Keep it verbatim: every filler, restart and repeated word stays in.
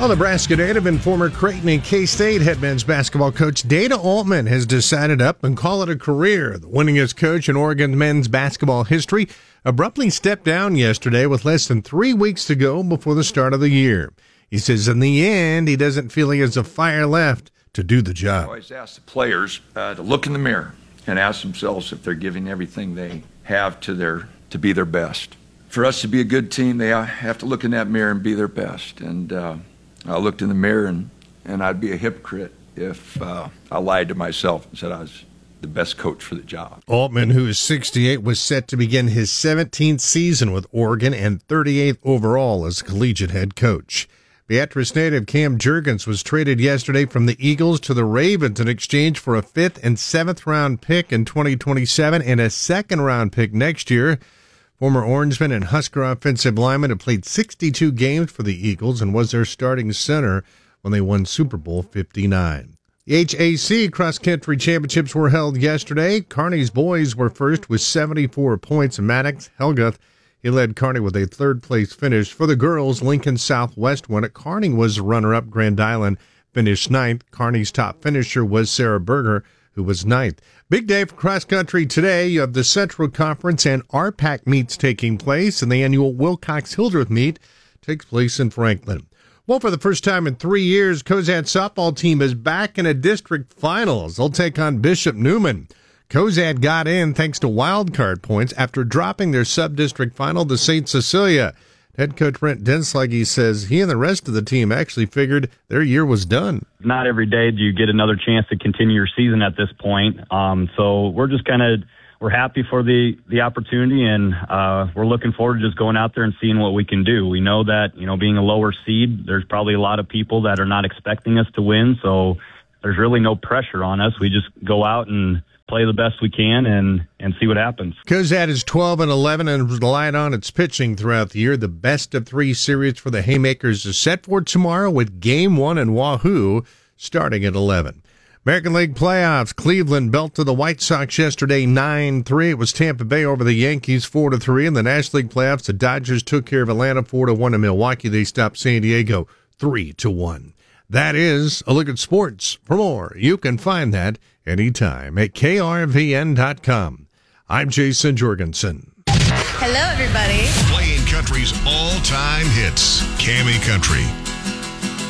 Well, Nebraska native and former Creighton and K-State head men's basketball coach Dana Altman has decided up and call it a career. The winningest coach in Oregon men's basketball history abruptly stepped down yesterday with less than three weeks to go before the start of the year. He says in the end, he doesn't feel he has a fire left to do the job. I always ask the players uh, to look in the mirror and ask themselves if they're giving everything they have to their to be their best. For us to be a good team, they have to look in that mirror and be their best. And uh, I looked in the mirror, and, and I'd be a hypocrite if uh, I lied to myself and said I was the best coach for the job. Altman, who is sixty-eight, was set to begin his seventeenth season with Oregon and thirty-eighth overall as collegiate head coach. Beatrice native Cam Jurgens was traded yesterday from the Eagles to the Ravens in exchange for a fifth and seventh round pick in twenty twenty-seven and a second round pick next year. Former Orangeman and Husker offensive lineman who played sixty-two games for the Eagles and was their starting center when they won Super Bowl fifty-nine. The H A C cross-country championships were held yesterday. Kearney's boys were first with seventy-four points. Maddox Helguth, he led Kearney with a third-place finish. For the girls, Lincoln Southwest won it. Kearney was runner-up. Grand Island finished ninth. Kearney's top finisher was Sarah Berger, who was ninth. Big day for cross-country today. You have the Central Conference and R PAC meets taking place, and the annual Wilcox-Hildreth meet takes place in Franklin. Well, for the first time in three years, Cozad softball team is back in a district finals. They'll take on Bishop Neumann. Cozad got in thanks to wild card points after dropping their sub-district final to Saint Cecilia. Head coach Brent Denslaggy says he and the rest of the team actually figured their year was done. Not every day do you get another chance to continue your season at this point. Um, so we're just kind of we're happy for the, the opportunity, and uh, we're looking forward to just going out there and seeing what we can do. We know that, you know, being a lower seed, there's probably a lot of people that are not expecting us to win. So there's really no pressure on us. We just go out and play the best we can and, and see what happens. Cozad is twelve and eleven and relied on its pitching throughout the year. The best of three series for the Haymakers is set for tomorrow with Game one in Wahoo starting at eleven. American League playoffs. Cleveland belted the White Sox yesterday nine three. It was Tampa Bay over the Yankees four to three. In the National League playoffs, the Dodgers took care of Atlanta four to one in Milwaukee. They stopped San Diego three to one. That is a look at sports. For more, you can find that anytime at K R V N dot com. I'm Jason Jorgensen. Hello, everybody. Playing country's all-time hits, Cammy Country.